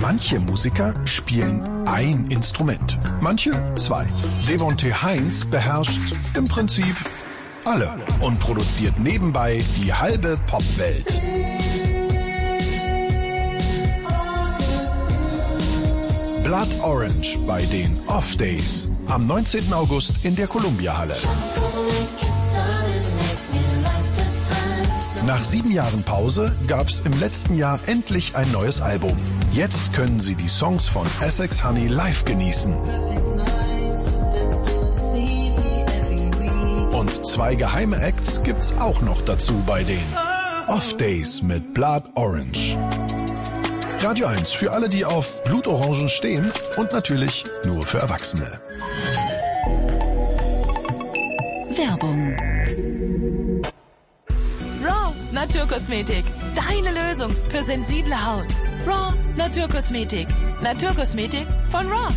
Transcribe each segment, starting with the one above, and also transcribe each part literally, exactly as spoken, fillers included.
Manche Musiker spielen ein Instrument, manche zwei. Devonte Heinz beherrscht im Prinzip alle und produziert nebenbei die halbe Popwelt. Blood Orange bei den Off Days am neunzehnten August in der Columbia-Halle. Nach sieben Jahren Pause gab's im letzten Jahr endlich ein neues Album. Jetzt können Sie die Songs von Essex Honey live genießen. Und zwei geheime Acts gibt's auch noch dazu bei den Off Days mit Blood Orange. Radio eins für alle, die auf Blutorangen stehen und natürlich nur für Erwachsene. Werbung. Raw Naturkosmetik. Deine Lösung für sensible Haut. Raw Naturkosmetik. Naturkosmetik von Raw.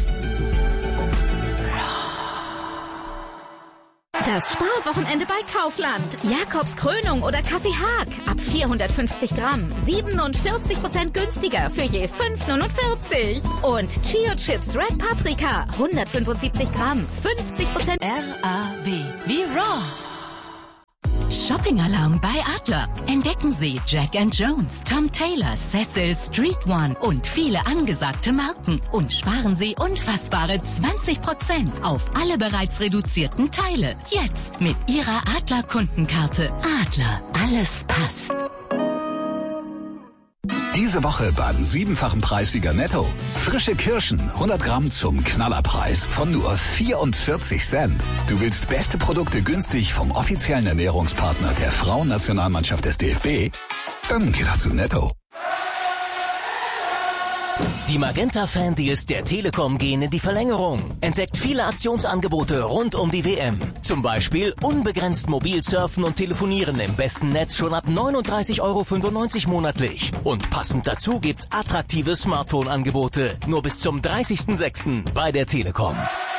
Das Sparwochenende bei Kaufland. Jakobs Krönung oder Kaffee Haag. Ab vierhundertfünfzig Gramm. siebenundvierzig Prozent günstiger für je fünf neunundvierzig. Und Chio Chips Red Paprika. hundertfünfundsiebzig Gramm. fünfzig Prozent. R A W wie Raw. Shopping-Alarm bei Adler. Entdecken Sie Jack and Jones, Tom Taylor, Cecil, Street One und viele angesagte Marken. Und sparen Sie unfassbare zwanzig Prozent auf alle bereits reduzierten Teile. Jetzt mit Ihrer Adler-Kundenkarte. Adler, alles passt. Diese Woche beim siebenfachen Preissieger Netto. Frische Kirschen, hundert Gramm zum Knallerpreis von nur vierundvierzig Cent. Du willst beste Produkte günstig vom offiziellen Ernährungspartner der Frauennationalmannschaft des D F B? Dann geh doch zu Netto. Die Magenta-Fan-Deals der Telekom gehen in die Verlängerung. Entdeckt viele Aktionsangebote rund um die W M. Zum Beispiel unbegrenzt mobil surfen und telefonieren im besten Netz schon ab neununddreißig Euro fünfundneunzig monatlich. Und passend dazu gibt's attraktive Smartphone-Angebote. Nur bis zum dreißigsten sechsten bei der Telekom.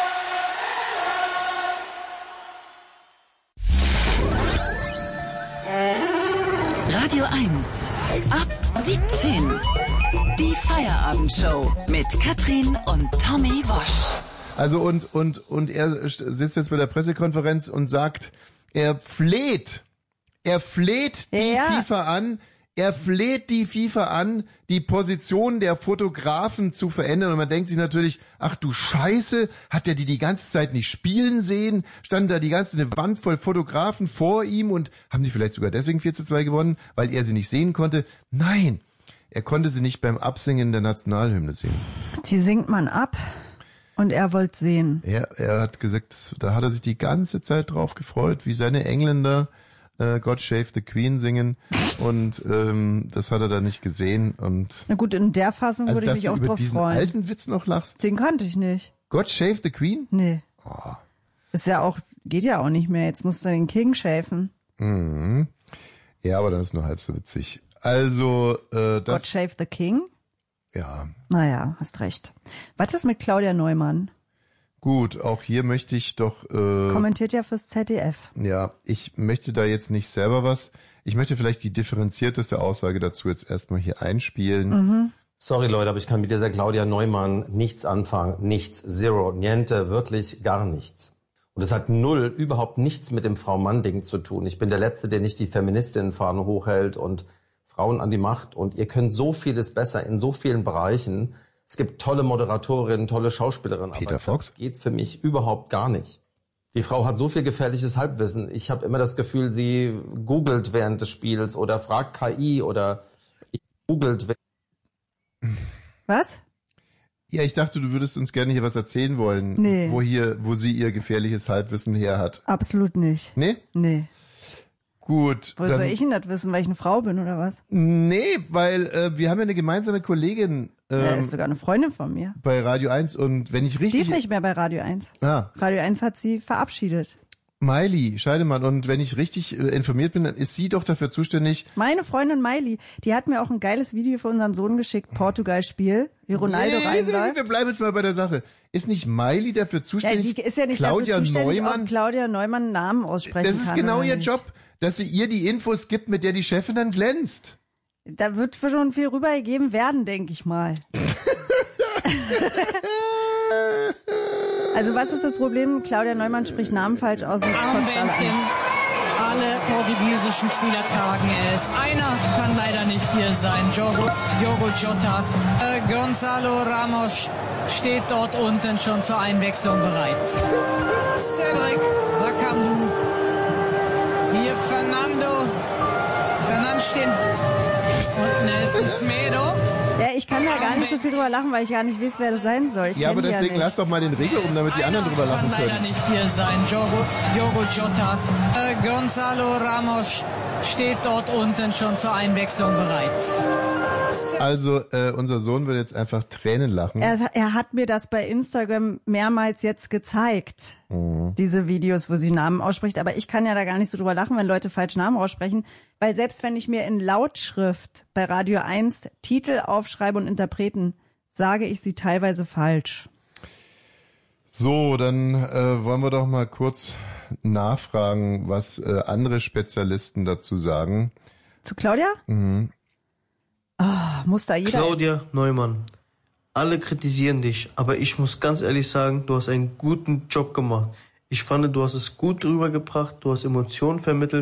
Radio eins. Ab siebzehn. Die Feierabendshow mit Katrin und Tommy Wosch. Also und und und er sitzt jetzt bei der Pressekonferenz und sagt, er fleht, er fleht die ja. FIFA an, er fleht die FIFA an, die Position der Fotografen zu verändern. Und man denkt sich natürlich, ach du Scheiße, hat der die die ganze Zeit nicht spielen sehen? Stand da die ganze eine Wand voll Fotografen vor ihm und haben die vielleicht sogar deswegen vier zu zwei gewonnen, weil er sie nicht sehen konnte? Nein. Er konnte sie nicht beim Absingen der Nationalhymne sehen. Die singt man ab und er wollte sehen. Er, er hat gesagt, das, da hat er sich die ganze Zeit drauf gefreut, wie seine Engländer äh, God Save the Queen singen und ähm, das hat er dann nicht gesehen. Und na gut, in der Fassung also, würde ich mich auch drauf freuen. Dass du über diesen alten Witz noch lachst? Den kannte ich nicht. God Save the Queen? Nee. Oh. Ist ja auch, geht ja auch nicht mehr. Jetzt musst du den King schäfen. Mhm. Ja, aber dann ist nur halb so witzig. Also, äh, das... God Save the King? Ja. Naja, hast recht. Was ist mit Claudia Neumann? Gut, auch hier möchte ich doch... Äh, Kommentiert ja fürs Z D F. Ja, ich möchte da jetzt nicht selber was. Ich möchte vielleicht die differenzierteste Aussage dazu jetzt erstmal hier einspielen. Mhm. Sorry Leute, aber ich kann mit dieser Claudia Neumann nichts anfangen. Nichts, zero, niente, wirklich gar nichts. Und es hat null, überhaupt nichts mit dem Frau-Mann-Ding zu tun. Ich bin der Letzte, der nicht die Feministinnenfahne hochhält und Frauen an die Macht. Und ihr könnt so vieles besser in so vielen Bereichen. Es gibt tolle Moderatorinnen, tolle Schauspielerinnen. Peter aber Fox? Das geht für mich überhaupt gar nicht. Die Frau hat so viel gefährliches Halbwissen. Ich habe immer das Gefühl, sie googelt während des Spiels oder fragt K I oder googelt. Was? Ja, ich dachte, du würdest uns gerne hier was erzählen wollen, nee. wo hier, wo sie ihr gefährliches Halbwissen her hat. Absolut nicht. Nee? Nee. Gut. Wo soll ich denn das wissen, weil ich eine Frau bin oder was? Nee, weil äh, wir haben ja eine gemeinsame Kollegin. Ähm, ja, ist sogar eine Freundin von mir. Bei Radio eins und wenn ich richtig... Die ist nicht mehr bei Radio eins. Ah. Radio eins hat sie verabschiedet. Miley Scheidemann, und wenn ich richtig äh, informiert bin, dann ist sie doch dafür zuständig. Meine Freundin Miley, die hat mir auch ein geiles Video für unseren Sohn geschickt, Portugal-Spiel, wie Ronaldo nee, reinläuft. Nee, wir bleiben jetzt mal bei der Sache. Ist nicht Miley dafür zuständig? Ja, sie ist ja nicht Claudia dafür zuständig, Neumann? ob Claudia Neumann einen Namen aussprechen kann. Das ist genau ihr nicht. Job, dass sie ihr die Infos gibt, mit der die Chefin dann glänzt. Da wird schon viel rübergegeben werden, denke ich mal. Also was ist das Problem? Claudia Neumann spricht Namen falsch aus und kotzt alle Armbändchen. an. Alle portugiesischen Spieler tragen es. Einer kann leider nicht hier sein. Diogo, Diogo Jota. Äh, Gonzalo Ramos steht dort unten schon zur Einwechslung bereit. Cedric Bakambu. Hier Fernando. Fernando steht. Und Nelson Semedo. Ja, ich kann da gar nicht so viel drüber lachen, weil ich gar nicht weiß, wer das sein soll. Ich Ja, aber kenn die deswegen ja lass doch mal den Regel um, damit die anderen drüber lachen kann leider können. nicht hier sein. Diogo, Diogo Jota. Äh, Gonzalo Ramos steht dort unten schon zur Einwechslung bereit. Also, äh, unser Sohn will jetzt einfach Tränen lachen. Er, er hat mir das bei Instagram mehrmals jetzt gezeigt, Mhm. diese Videos, wo sie Namen ausspricht. Aber ich kann ja da gar nicht so drüber lachen, wenn Leute falsch Namen aussprechen. Weil selbst wenn ich mir in Lautschrift bei Radio eins Titel aufschreibe und Interpreten, sage ich sie teilweise falsch. So, dann äh, wollen wir doch mal kurz nachfragen, was äh, andere Spezialisten dazu sagen. Zu Claudia? Mhm. Oh, muss da jeder... Claudia Neumann, alle kritisieren dich, aber ich muss ganz ehrlich sagen, du hast einen guten Job gemacht. Ich fand, du hast es gut rübergebracht, du hast Emotionen vermittelt.